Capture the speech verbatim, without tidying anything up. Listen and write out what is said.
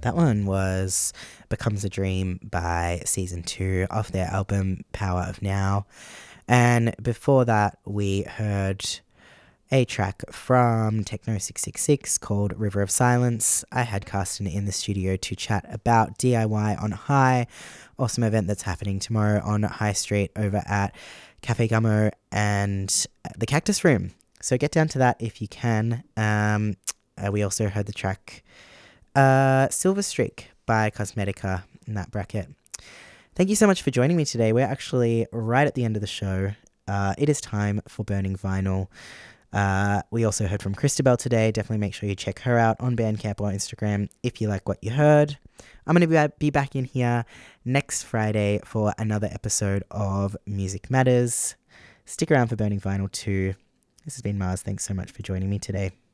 That one was Becomes a Dream by Season two of their album Power of Now. And before that, we heard a track from Techno six six six called River of Silence. I had Carsten in the studio to chat about D I Y on High, awesome event that's happening tomorrow on High Street over at Cafe Gummo and the Cactus Room. So get down to that if you can. Um, uh, we also heard the track uh, Silver Streak by Cosmetica in that bracket. Thank you so much for joining me today. We're actually right at the end of the show. Uh, it is time for Burning Vinyl. Uh, we also heard from Christabel today. Definitely make sure you check her out on Bandcamp or Instagram if you like what you heard. I'm going to be back in here next Friday for another episode of Music Matters. Stick around for Burning Vinyl too. This has been Mars. Thanks so much for joining me today.